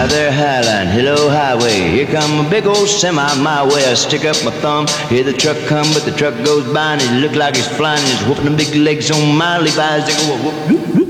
Hi there, Highline, hello, highway. Here come a big old semi my way. I stick up my thumb, hear the truck come, but the truck goes by and it look like he's flying. He's whooping the big legs on my Levi's. They go whoop, whoop, whoop.